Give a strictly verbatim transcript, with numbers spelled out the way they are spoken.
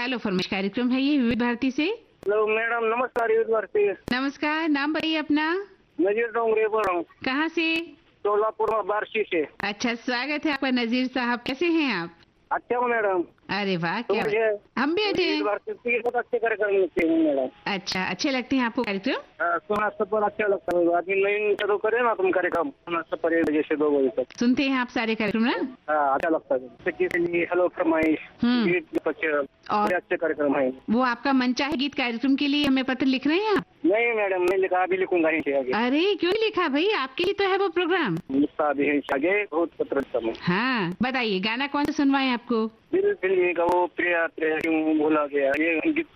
Hello फरमाइश कार्यक्रम है ये विविध भारती से। हेलो मैडम, नमस्कार। विविध भारती। नमस्कार, नाम बताइए अपना। नजीर डोंगरे बोल रहा हूँ। कहाँ से? सोलापुर में बारसी से। अच्छा, स्वागत है आपका नजीर साहब। कैसे हैं आप? अच्छा हूँ मैडम। अरे वाह, तो क्या मुझे हम भी अच्छे हैं। बहुत अच्छे कार्यक्रम लगते हैं मैडम। अच्छा, अच्छे लगते हैं आपको कार्यक्रम? हाँ, सुना सब पर अच्छा लगता है। आदमी नई शुरू करे ना तुम कार्यक्रम, सुना सब पर एक बजे से दो बजे तक सुनते हैं आप सारे कार्यक्रम ना? हाँ, अच्छा लगता है। जैसे कि हेलो फरमाइश, हम्म। गीत बच्चे, और अच्छे कार्यक्रम है। वो आपका मनचाहे गीत कार्यक्रम के लिए हमें पत्र लिख रहे हैं आप? नहीं मैडम, नहीं लिखा, अभी लिखूंगा ही आगे। अरे क्यों नहीं लिखा भाई, आपके लिए तो है वो प्रोग्राम। लिखता अभी है आगे, बहुत पत्र समय। हाँ, बताइए गाना कौन सा सुनवाएं आपको? दिल दिल ये वो प्रिया प्रिया क्यों भूला गया, ये गीत